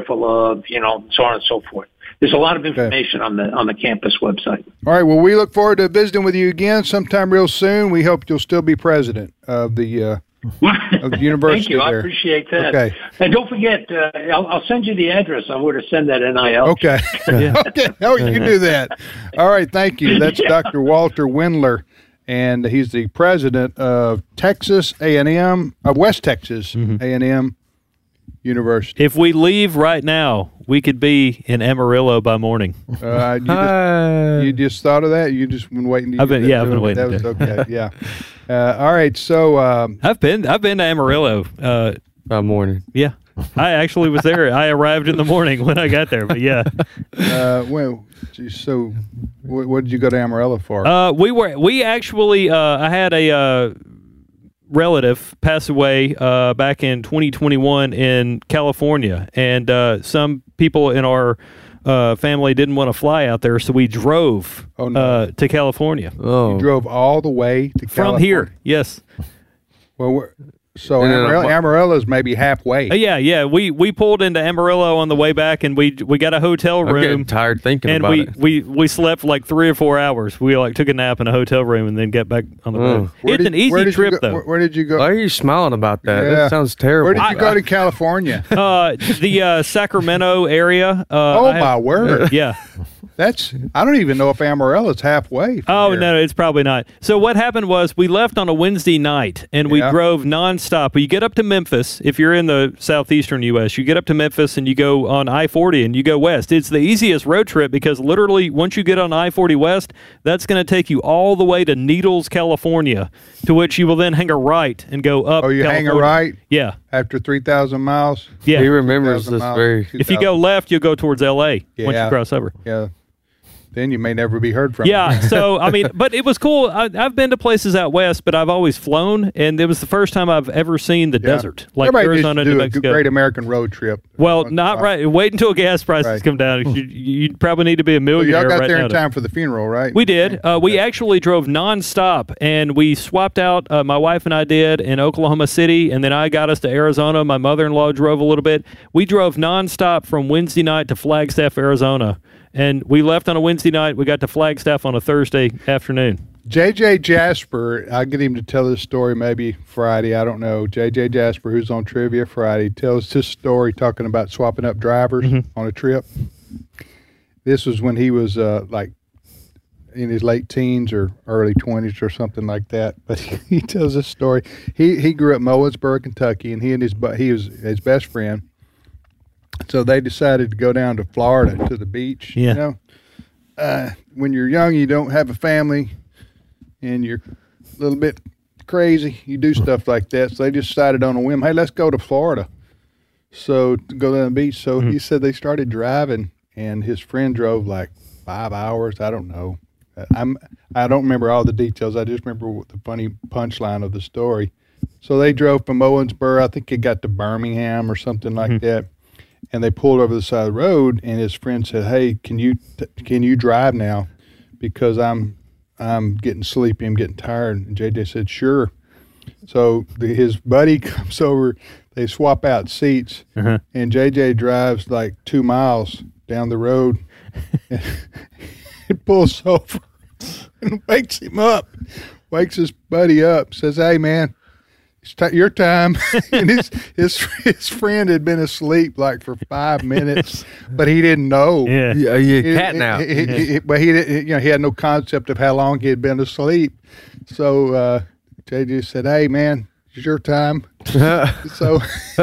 careful of, so on and so forth. There's a lot of information on the campus website. All right. Well, we look forward to visiting with you again sometime real soon. We hope you'll still be president of the university. Thank you. There. I appreciate that. Okay. And don't forget, I'll send you the address on where to send that NIL. Okay. Okay. Oh, you can do that. All right. Thank you. That's Dr. Walter Wendler, and he's the president of Texas A&M, West Texas A&M University. If we leave right now, we could be in Amarillo by morning. You just thought of that? You just been waiting? I've been waiting. That was okay. Yeah. All right. So I've been to Amarillo by morning. Yeah, I actually was there. I arrived in the morning when I got there. But yeah. So what did you go to Amarillo for? We actually I had a relative pass away back in 2021 in California, and some people in our family didn't want to fly out there, so we drove to California. You drove all the way to California? From here, yes. Well, so Amarillo's maybe halfway. Yeah. We pulled into Amarillo on the way back, and we got a hotel room. I'm getting tired thinking about it. We slept like 3 or 4 hours. We took a nap in a hotel room and then got back on the road. It's an easy trip, though. Where did you go? Why are you smiling about that? Yeah. That sounds terrible. Where did you go to California? The Sacramento area. My word! Yeah. I don't even know if Amarillo's halfway. No, it's probably not. So what happened was we left on a Wednesday night, and we drove nonstop. You get up to Memphis. If you're in the southeastern U.S., you get up to Memphis, and you go on I-40, and you go west. It's the easiest road trip because literally once you get on I-40 west, that's going to take you all the way to Needles, California, to which you will then hang a right and go up. Oh, you California. hang a right? Yeah. After 3,000 miles? Yeah. He remembers this very... If you go left, you'll go towards L.A. once you cross over. Yeah. Then you may never be heard from. Yeah, so, but it was cool. I've been to places out west, but I've always flown, and it was the first time I've ever seen the desert, like everybody Arizona and New Mexico. A great American road trip. Well, not right. Wait until gas prices come down. You probably need to be a millionaire y'all got right there now in time for the funeral, right? We did. We actually drove nonstop, and we swapped out, my wife and I did, in Oklahoma City, and then I got us to Arizona. My mother-in-law drove a little bit. We drove nonstop from Wednesday night to Flagstaff, Arizona. And we left on a Wednesday night. We got to Flagstaff on a Thursday afternoon. J.J. Jasper, I'll get him to tell this story maybe Friday. I don't know. J.J. Jasper, who's on Trivia Friday, tells this story talking about swapping up drivers on a trip. This was when he was like in his late teens or early 20s or something like that. But he tells this story. He grew up in Owensboro, Kentucky, and he was his best friend. So they decided to go down to Florida to the beach. Yeah. You know, when you're young, you don't have a family, and you're a little bit crazy. You do stuff like that. So they just decided on a whim, hey, let's go to Florida. So to go down the beach. So he said they started driving, and his friend drove like 5 hours. I don't know. I don't remember all the details. I just remember the funny punchline of the story. So they drove from Owensboro. I think it got to Birmingham or something like that. And they pulled over the side of the road, and his friend said, "Hey, can you drive now? Because I'm getting sleepy. I'm getting tired." And JJ said, "Sure." So his buddy comes over. They swap out seats, and JJ drives like 2 miles down the road. And it pulls over and wakes him up. Wakes his buddy up. Says, "Hey, man. Your time." And his friend had been asleep like for 5 minutes, but he didn't know. Catting out. But he didn't, he had no concept of how long he had been asleep. So JJ said, "Hey, man, it's your time." So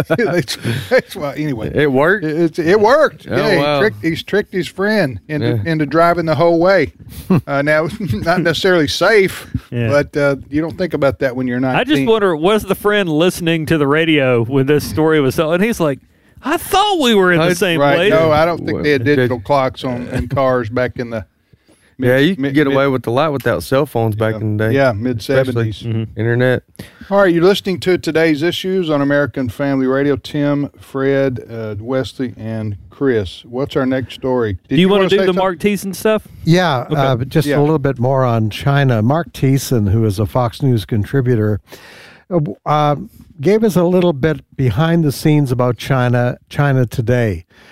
that's why. Anyway, it worked. It worked. Oh, yeah, wow. he's tricked his friend into driving the whole way. Now, not necessarily safe, but you don't think about that when you're 19. I just wonder, was the friend listening to the radio when this story was told? And he's like, "I thought we were in the same place." No, I don't think they had digital clocks in cars back in the. You could get away with a lot without cell phones back in the day. Yeah, mid-'70s. Internet. All right, you're listening to Today's Issues on American Family Radio. Tim, Fred, Wesley, and Chris. What's our next story? Do you want to do the Mark Thiessen stuff? Yeah, a little bit more on China. Mark Thiessen, who is a Fox News contributor, gave us a little bit behind the scenes about China today.